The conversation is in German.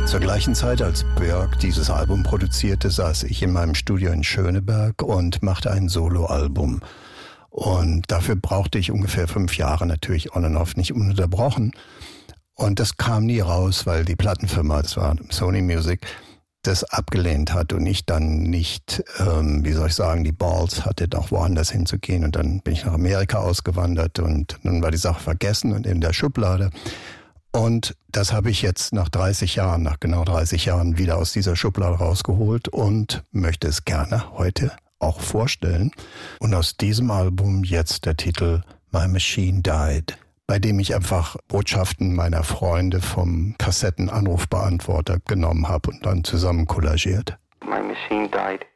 Zur gleichen Zeit, als Björk dieses Album produzierte, saß ich in meinem Studio in Schöneberg und machte ein Soloalbum. Und dafür brauchte ich ungefähr 5 Jahre, natürlich on and off, nicht ununterbrochen. Und das kam nie raus, weil die Plattenfirma, das war Sony Music, das abgelehnt hat und ich dann nicht, die Balls hatte, auch woanders hinzugehen. Und dann bin ich nach Amerika ausgewandert und dann war die Sache vergessen und in der Schublade. Und das habe ich jetzt nach genau 30 Jahren wieder aus dieser Schublade rausgeholt und möchte es gerne heute auch vorstellen. Und aus diesem Album jetzt der Titel My Machine Died, bei dem ich einfach Botschaften meiner Freunde vom Kassettenanrufbeantworter genommen habe und dann zusammen kollagiert. My machine died.